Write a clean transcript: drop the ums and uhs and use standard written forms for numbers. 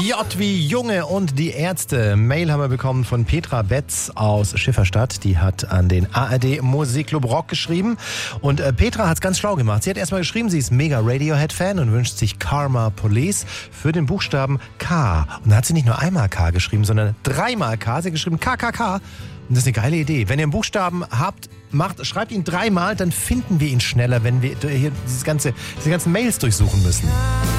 J wie Junge und die Ärzte. Mail haben wir bekommen von Petra Betz aus Schifferstadt. Die hat an den ARD Musikclub Rock geschrieben. Und Petra hat es ganz schlau gemacht. Sie hat erstmal geschrieben, sie ist mega Radiohead-Fan und wünscht sich Karma Police für den Buchstaben K. Und da hat sie nicht nur einmal K geschrieben, sondern dreimal K. Sie hat geschrieben KKK. Und das ist eine geile Idee. Wenn ihr einen Buchstaben habt, schreibt ihn dreimal, dann finden wir ihn schneller, wenn wir hier diese ganzen Mails durchsuchen müssen.